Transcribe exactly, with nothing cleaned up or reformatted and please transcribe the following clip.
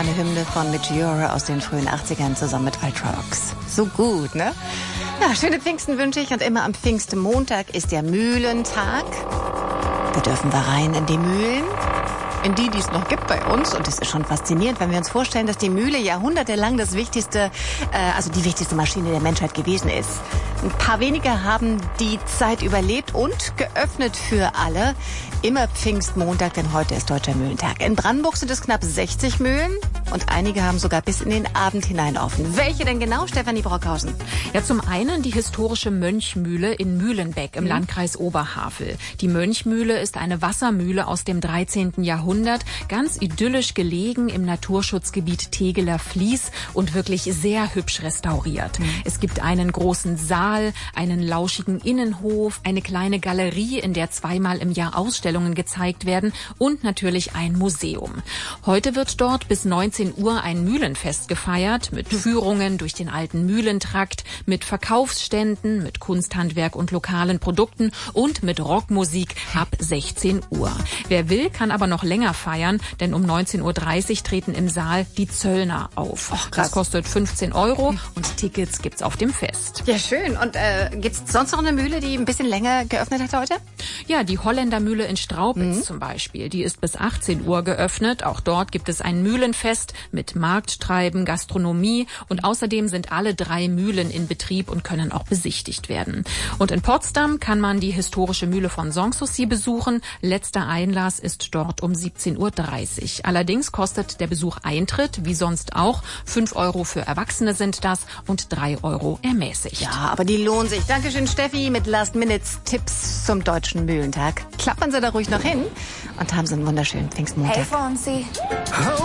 eine Hymne von Midge aus den frühen achtzigern zusammen mit Ultravox. So gut, ne? Ja, schöne Pfingsten wünsche ich und immer am Pfingstmontag ist der Mühlentag. Da dürfen wir rein in die Mühlen. In die, die es noch gibt bei uns. Und es ist schon faszinierend, wenn wir uns vorstellen, dass die Mühle jahrhundertelang das wichtigste, äh, also die wichtigste Maschine der Menschheit gewesen ist. Ein paar wenige haben die Zeit überlebt und geöffnet für alle. Immer Pfingstmontag, denn heute ist Deutscher Mühlentag. In Brandenburg sind es knapp sechzig Mühlen und einige haben sogar bis in den Abend hinein offen. Welche denn genau, Stefanie Brockhausen? Ja, zum einen die historische Mönchmühle in Mühlenbeck im mhm. Landkreis Oberhavel. Die Mönchmühle ist eine Wassermühle aus dem dreizehnten Jahrhundert, ganz idyllisch gelegen im Naturschutzgebiet Tegeler Fließ und wirklich sehr hübsch restauriert. Mhm. Es gibt einen großen Saal, einen lauschigen Innenhof, eine kleine Galerie, in der zweimal im Jahr Ausstellungen gezeigt werden und natürlich ein Museum. Heute wird dort bis neunzehn Uhr ein Mühlenfest gefeiert mit Führungen durch den alten Mühlentrakt, mit Verkaufsständen, mit Kunsthandwerk und lokalen Produkten und mit Rockmusik ab sechzehn Uhr. Wer will, kann aber noch länger feiern, denn um neunzehn Uhr dreißig treten im Saal die Zöllner auf. Och, das kostet fünfzehn Euro und Tickets gibt's auf dem Fest. Ja, schön. Und äh, gibt's sonst noch eine Mühle, die ein bisschen länger geöffnet hat heute? Ja, die Holländermühle in Straubitz mhm. zum Beispiel. Die ist bis achtzehn Uhr geöffnet. Auch dort gibt es ein Mühlenfest mit Markttreiben, Gastronomie und außerdem sind alle drei Mühlen in Betrieb und können auch besichtigt werden. Und in Potsdam kann man die historische Mühle von Sanssouci besuchen. Letzter Einlass ist dort um siebzehn Uhr dreißig. Allerdings kostet der Besuch Eintritt, wie sonst auch. fünf Euro für Erwachsene sind das und drei Euro ermäßigt. Ja, aber die lohnen sich. Dankeschön, Steffi, mit Last-Minutes-Tipps zum Deutschen Mühlentag. Klappern Sie da ruhig noch hin und haben Sie einen wunderschönen Pfingstmontag. Hey, Fonsi.